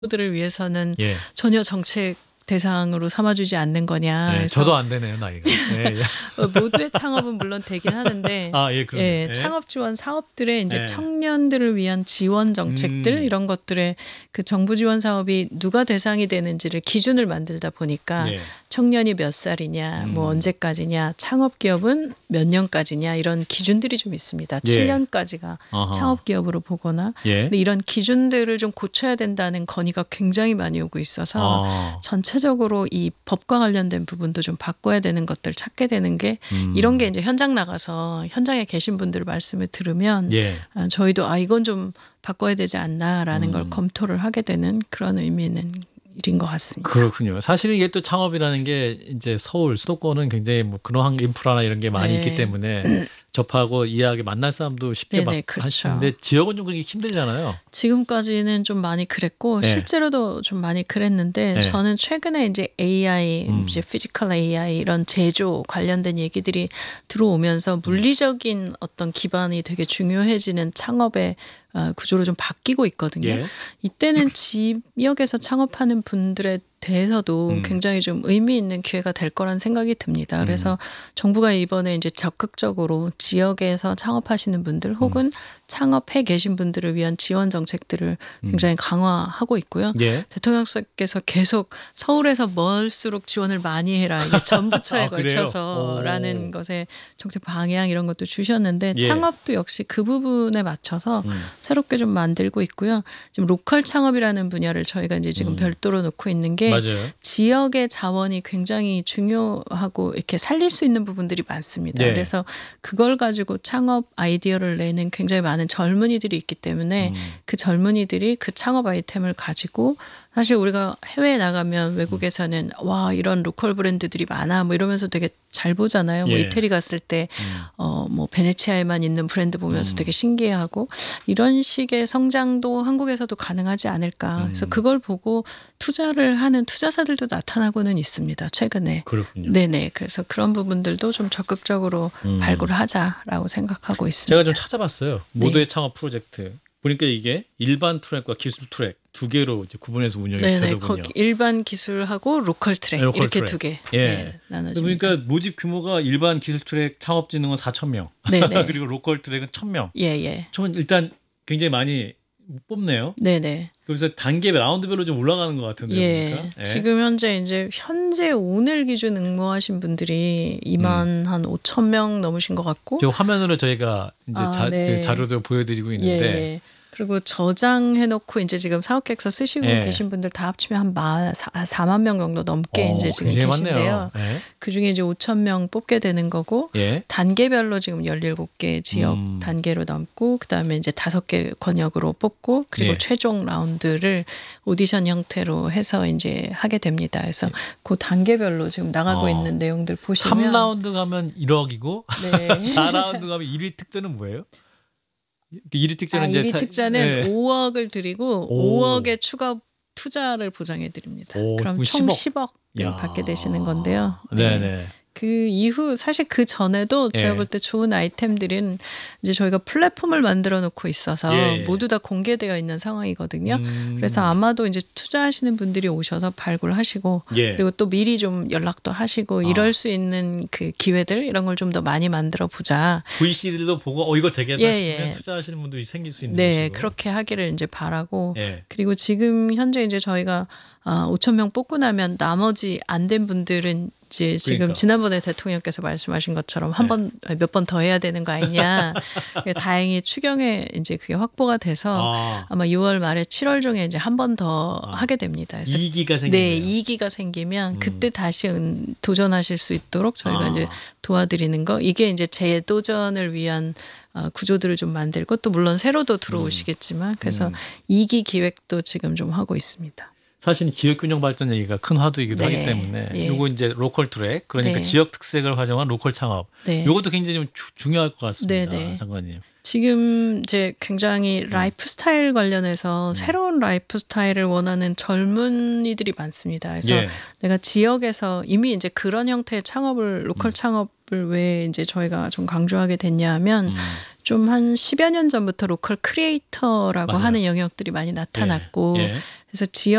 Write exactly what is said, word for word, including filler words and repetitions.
들을 위해서는 예. 전혀 정책 대상으로 삼아주지 않는 거냐. 예, 그래서 저도 안 되네요 나이가. 예, 예. 모두의 창업은 물론 되긴 하는데 아, 예, 그럼요. 예, 예. 창업 지원 사업들의 이제 예. 청년들을 위한 지원 정책들 음. 이런 것들의 그 정부 지원 사업이 누가 대상이 되는지를 기준을 만들다 보니까 예. 청년이 몇 살이냐, 뭐 음. 언제까지냐, 창업 기업은 몇 년까지냐 이런 기준들이 좀 있습니다. 예. 칠 년까지가 어허. 창업 기업으로 보거나. 예. 근데 이런 기준들을 좀 고쳐야 된다는 건의가 굉장히 많이 오고 있어서 아. 전체적으로 이 법과 관련된 부분도 좀 바꿔야 되는 것들 찾게 되는 게 음. 이런 게 이제 현장 나가서 현장에 계신 분들 말씀을 들으면 예. 아, 저희도 아 이건 좀 바꿔야 되지 않나라는 음. 걸 검토를 하게 되는 그런 의미는 일인 것 같습니다. 그렇군요. 사실 이게 또 창업이라는 게 이제 서울 수도권은 굉장히 뭐 그러한 인프라나 이런 게 많이 네. 있기 때문에 접하고 이해하게 만날 사람도 쉽게 네네, 막 그렇죠. 하시는데 지역은 좀 그게 힘들잖아요. 지금까지는 좀 많이 그랬고 네. 실제로도 좀 많이 그랬는데 네. 저는 최근에 이제 에이아이, 음. 이제 피지컬 에이아이 이런 제조 관련된 얘기들이 들어오면서 물리적인 어떤 기반이 되게 중요해지는 창업의 어, 구조로 좀 바뀌고 있거든요. 예. 이때는 지역에서 창업하는 분들에 대해서도 음. 굉장히 좀 의미 있는 기회가 될 거란 생각이 듭니다. 그래서 음. 정부가 이번에 이제 적극적으로 지역에서 창업하시는 분들 혹은 음. 창업해 계신 분들을 위한 지원 정책들을 굉장히 강화하고 있고요. 예. 대통령께서 계속 서울에서 멀수록 지원을 많이 해라. 이게 전부처에 아, 그래요? 걸쳐서라는 오. 것에 정책 방향 이런 것도 주셨는데 예. 창업도 역시 그 부분에 맞춰서 음. 새롭게 좀 만들고 있고요. 지금 로컬 창업이라는 분야를 저희가 이제 지금 음. 별도로 놓고 있는 게 맞아요. 지역의 자원이 굉장히 중요하고 이렇게 살릴 수 있는 부분들이 많습니다. 네. 그래서 그걸 가지고 창업 아이디어를 내는 굉장히 많은 젊은이들이 있기 때문에 음. 그 젊은이들이 그 창업 아이템을 가지고 사실 우리가 해외에 나가면 외국에서는 와 이런 로컬 브랜드들이 많아 뭐 이러면서 되게 잘 보잖아요. 뭐 예. 이태리 갔을 때 어 뭐 베네치아에만 있는 브랜드 보면서 음. 되게 신기해하고 이런 식의 성장도 한국에서도 가능하지 않을까. 그래서 음. 그걸 보고 투자를 하는 투자사들도 나타나고는 있습니다. 최근에. 그렇군요. 네네. 그래서 그런 부분들도 좀 적극적으로 음. 발굴을 하자라고 생각하고 있습니다. 제가 좀 찾아봤어요. 네. 모두의 창업 프로젝트. 보니까 이게 일반 트랙과 기술 트랙 두 개로 이제 구분해서 운영이 네네. 되더군요. 거기 일반 기술하고 로컬 트랙 네, 로컬 이렇게 트랙. 두 개 예. 네, 나눠집니다. 그러니까 모집 규모가 일반 기술 트랙 창업진흥원 사천 명. 네네. 그리고 로컬 트랙은 천 명. 예예. 전 일단 굉장히 많이 뽑네요. 네네. 그래서 단계 라운드별로 좀 올라가는 것 같은데요. 예. 보니까. 예. 지금 현재 이제 현재 오늘 기준 응모하신 분들이 이만 한 오천 명 넘으신 것 같고. 저 화면으로 저희가 이제 아, 자, 네. 자료도 보여드리고 예, 있는데 예. 그리고 저장해놓고 이제 지금 사업계획서 쓰시고 예. 계신 분들 다 합치면 한 마, 사, 사만 명 정도 넘게 어, 이제 지금 굉장히 계신데요. 많네요. 예. 그 중에 이제 오천 명 뽑게 되는 거고 예. 단계별로 지금 열일곱 개 지역 음. 단계로 넘고 그다음에 이제 다섯 개 권역으로 뽑고 그리고 예. 최종 라운드를 오디션 형태로 해서 이제 하게 됩니다. 그래서 그 단계별로 지금 나가고 어. 있는 내용들 보시면 삼 라운드 가면 일억이고 네. 사 라운드 가면 일 위 특전은 뭐예요? 일 위 아, 특전은 일 위 이제 사- 특자는 예. 오억을 드리고 오. 오억의 추가 투자를 보장해 드립니다. 오, 그럼 그럼 총 십억. 십억을 야. 받게 되시는 건데요. 네네. 그 이후 사실 그 전에도 제가 예. 볼 때 좋은 아이템들은 이제 저희가 플랫폼을 만들어 놓고 있어서 예, 예. 모두 다 공개되어 있는 상황이거든요. 음. 그래서 아마도 이제 투자하시는 분들이 오셔서 발굴하시고 예. 그리고 또 미리 좀 연락도 하시고 아. 이럴 수 있는 그 기회들 이런 걸 좀 더 많이 만들어 보자. 브이씨들도 보고 어 이거 되겠다 예, 싶으면 예. 투자하시는 분들이 생길 수 있는 네, 것이고. 그렇게 하기를 이제 바라고 예. 그리고 지금 현재 이제 저희가 아, 오천 명 뽑고 나면 나머지 안 된 분들은 이제 지금 그러니까. 지난번에 대통령께서 말씀하신 것처럼 한 네. 번 몇 번 더 해야 되는 거 아니냐. 다행히 추경에 이제 그게 확보가 돼서 아, 아마 유월 말에 칠월 중에 이제 한 번 더 아. 하게 됩니다. 그래서 이 기가 생기네요. 네, 이 기가 생기면 음. 그때 다시 은- 도전하실 수 있도록 저희가 아. 이제 도와드리는 거. 이게 이제 재도전을 위한 어, 구조들을 좀 만들고 또 물론 새로도 들어오시겠지만 그래서 음. 이 기 기획도 지금 좀 하고 있습니다. 사실 지역균형 발전 얘기가 큰 화두이기도 네. 하기 때문에 예. 요거 이제 로컬 트랙 그러니까 네. 지역 특색을 활용한 로컬 창업. 네. 요것도 굉장히 좀 주- 중요할 것 같습니다. 네, 네. 장관님. 지금 이제 굉장히 라이프 스타일 관련해서 새로운 라이프 스타일을 원하는 젊은이들이 많습니다. 그래서 예. 내가 지역에서 이미 이제 그런 형태의 창업을 로컬 창업을 왜 이제 저희가 좀 강조하게 됐냐 하면 음. 좀 한 십여 년 전부터 로컬 크리에이터라고 맞아요. 하는 영역들이 많이 나타났고 예. 예. 그래서 지역